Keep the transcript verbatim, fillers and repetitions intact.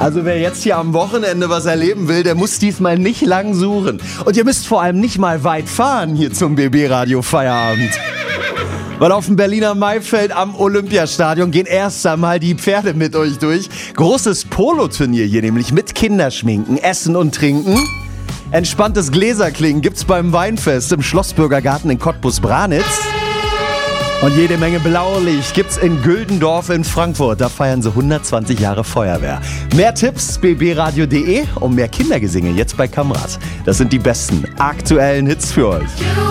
Also wer jetzt hier am Wochenende was erleben will, der muss diesmal nicht lang suchen. Und ihr müsst vor allem nicht mal weit fahren hier zum B B-Radio Feierabend. Weil auf dem Berliner Maifeld am Olympiastadion gehen erst einmal die Pferde mit euch durch. Großes Polo-Turnier hier nämlich mit Kinderschminken, Essen und Trinken. Entspanntes Gläserklingen gibt's beim Weinfest im Schlossbürger Garten in Cottbus-Branitz. Und jede Menge Blaulicht gibt's in Güldendorf in Frankfurt. Da feiern sie hundertzwanzig Jahre Feuerwehr. Mehr Tipps b b radio punkt de und mehr Kindergesinge jetzt bei Kamrat. Das sind die besten aktuellen Hits für euch.